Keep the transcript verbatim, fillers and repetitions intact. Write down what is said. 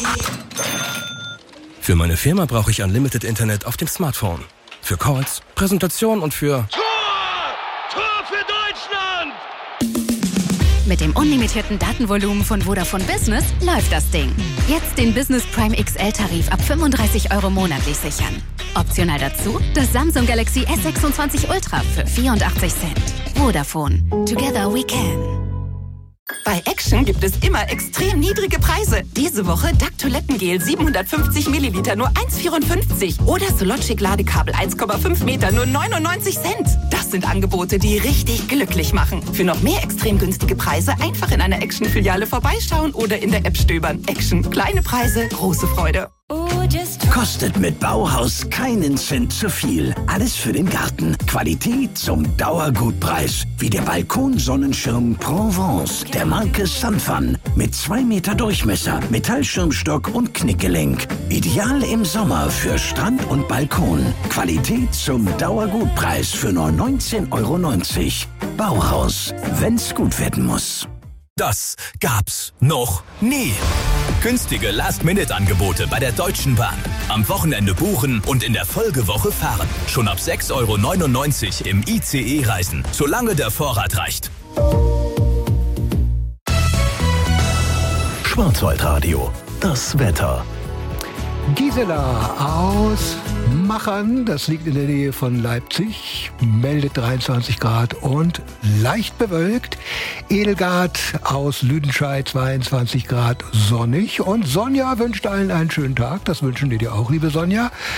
Für meine Firma brauche ich Unlimited Internet auf dem Smartphone. Für Calls, Präsentation und für... Tor! Tor für Deutschland! Mit dem unlimitierten Datenvolumen von Vodafone Business läuft das Ding. Jetzt den Business Prime X L-Tarif ab fünfunddreißig Euro monatlich sichern. Optional dazu das Samsung Galaxy S sechsundzwanzig Ultra für vierundachtzig Cent. Vodafone. Together we can. Bei Action gibt es immer extrem niedrige Preise. Diese Woche D A C Toilettengel siebenhundertfünfzig Milliliter nur eins Komma vierundfünfzig oder Sologic Ladekabel eins Komma fünf Meter nur neunundneunzig Cent. Das sind Angebote, die richtig glücklich machen. Für noch mehr extrem günstige Preise einfach in einer Action-Filiale vorbeischauen oder in der App stöbern. Action. Kleine Preise, große Freude. Kostet mit Bauhaus keinen Cent zu viel. Alles für den Garten. Qualität zum Dauergutpreis. Wie der Balkonsonnenschirm Provence der Marke Sunfun. Mit zwei Meter Durchmesser, Metallschirmstock und Knickgelenk. Ideal im Sommer für Strand und Balkon. Qualität zum Dauergutpreis für nur neunzehn Euro neunzig. Bauhaus, wenn's gut werden muss. Das gab's noch nie. Günstige Last-Minute-Angebote bei der Deutschen Bahn. Am Wochenende buchen und in der Folgewoche fahren. Schon ab sechs Euro neunundneunzig im I C E reisen, solange der Vorrat reicht. Schwarzwaldradio, das Wetter. Gisela aus Machern, das liegt in der Nähe von Leipzig, meldet dreiundzwanzig Grad und leicht bewölkt. Edelgard aus Lüdenscheid, zweiundzwanzig Grad, sonnig. Und Sonja wünscht allen einen schönen Tag. Das wünschen wir dir auch, liebe Sonja.